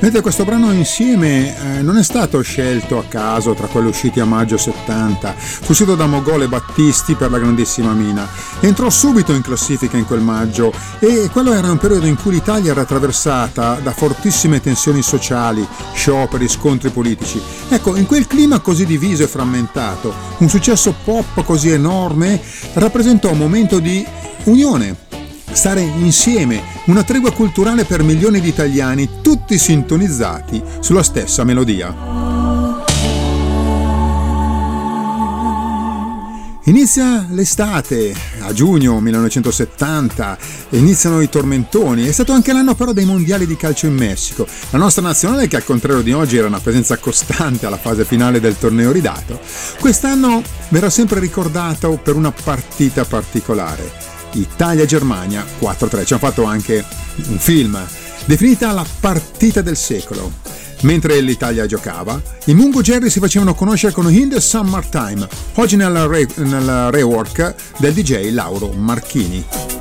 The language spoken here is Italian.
Vedete, questo brano Insieme non è stato scelto a caso tra quelli usciti a maggio 70, fu scritto da Mogol e Battisti per la grandissima Mina. Entrò subito in classifica in quel maggio e quello era un periodo in cui l'Italia era attraversata da fortissime tensioni sociali, scioperi, scontri politici. Ecco, in quel clima così diviso e frammentato, un successo pop così enorme rappresentò un momento di unione. Stare insieme, una tregua culturale per milioni di italiani, tutti sintonizzati sulla stessa melodia. Inizia l'estate, a giugno 1970, iniziano i tormentoni. È stato anche l'anno però dei mondiali di calcio in Messico. La nostra nazionale, che al contrario di oggi era una presenza costante alla fase finale del torneo ridato, quest'anno verrà sempre ricordato per una partita particolare. Italia-Germania 4-3, ci hanno fatto anche un film, definita la partita del secolo. Mentre l'Italia giocava, i Mungo Jerry si facevano conoscere con In the Summertime, oggi nella rework del DJ Lauro Marchini.